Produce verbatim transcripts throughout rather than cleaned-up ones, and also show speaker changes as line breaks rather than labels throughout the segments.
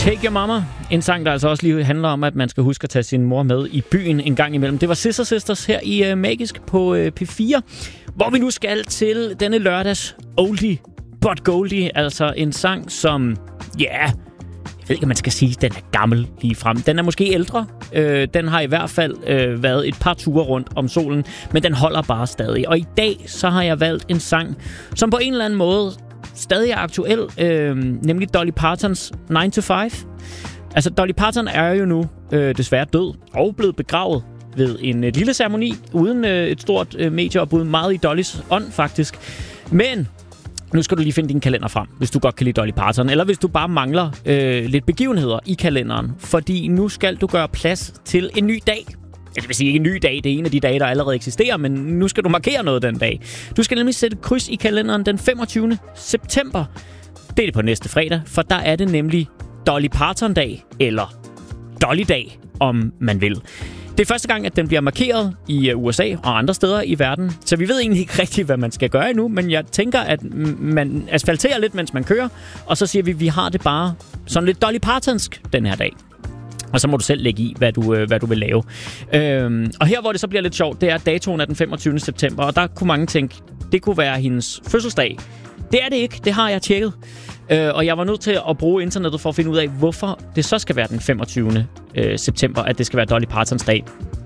Take Your Mama. En sang, der altså også lige handler om, at man skal huske at tage sin mor med i byen en gang imellem. Det var Sister Sisters her i uh, Magisk på uh, P fire, hvor vi nu skal til denne lørdags oldie but goldie. Altså en sang, som, ja, yeah, jeg ved ikke, om man skal sige, den er gammel lige frem. Den er måske ældre. Øh, den har i hvert fald øh, været et par ture rundt om solen, men den holder bare stadig. Og i dag, så har jeg valgt en sang, som på en eller anden måde stadig er aktuel, øh, nemlig Dolly Partons nine to five. Altså, Dolly Parton er jo nu øh, desværre død og blevet begravet ved en øh, lille ceremoni, uden øh, et stort øh, medieopbud, meget i Dollys ånd faktisk. Men nu skal du lige finde din kalender frem, hvis du godt kan lide Dolly Parton, eller hvis du bare mangler øh, lidt begivenheder i kalenderen, fordi nu skal du gøre plads til en ny dag. Det vil sige ikke en ny dag, det er en af de dage, der allerede eksisterer, men nu skal du markere noget den dag. Du skal nemlig sætte kryds i kalenderen den femogtyvende september. Det er det på næste fredag, for der er det nemlig Dolly Parton-dag, eller Dolly-dag, om man vil. Det er første gang, at den bliver markeret i U S A og andre steder i verden, så vi ved egentlig ikke rigtigt, hvad man skal gøre endnu, men jeg tænker, at man asfalterer lidt, mens man kører, og så siger vi, at vi har det bare sådan lidt Dolly Partonsk den her dag. Og så må du selv lægge i, hvad du, hvad du vil lave. Øhm, og her, hvor det så bliver lidt sjovt, det er, at datoen er den femogtyvende september, og der kunne mange tænke, det kunne være hendes fødselsdag. Det er det ikke, det har jeg tjekket. Øh, og jeg var nødt til at bruge internettet for at finde ud af, hvorfor det så skal være den femogtyvende september, at det skal være Dolly Partons dag.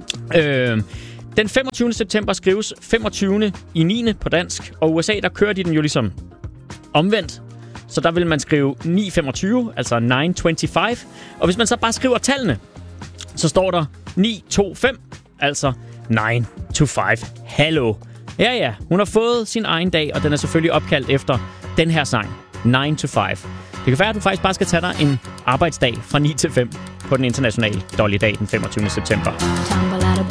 Øh, den femogtyvende september skrives femogtyvende i niende på dansk, og i U S A, der kører de den jo ligesom omvendt. Så der vil man skrive ni femogtyve, altså nine twenty-five. Og hvis man så bare skriver tallene, så står der ni to fem, altså nine to five. Hallo. Ja, ja, hun har fået sin egen dag, og den er selvfølgelig opkaldt efter den her sang, nine to five. Det kan være, at du faktisk bare skal tage dig en arbejdsdag fra ni til fem på den internationale Dolly-dag den femogtyvende september.